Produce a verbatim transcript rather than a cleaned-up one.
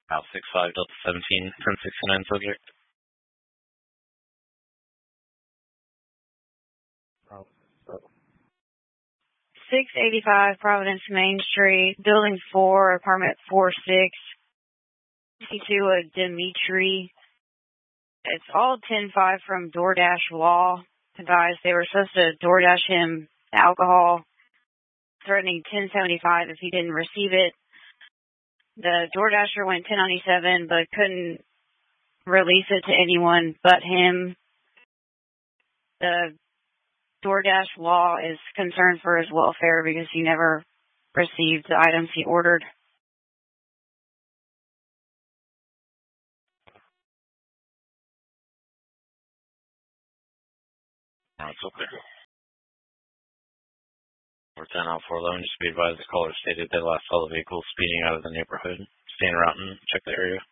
Out six five Delta seventeen, ten sixty-nine subject. six eighty-five Providence Main Street, Building four, Apartment four six, fifty-two of Dimitri. It's all ten five from DoorDash Law. Guys, they were supposed to DoorDash him alcohol, threatening ten seventy-five if he didn't receive it. The DoorDasher went ten ninety-seven, but couldn't release it to anyone but him. The DoorDash Law is concerned for his welfare because he never received the items he ordered. That's okay. We're ten out four eleven. Just be advised the caller stated they last saw the vehicle speeding out of the neighborhood. Stay en route and check the area.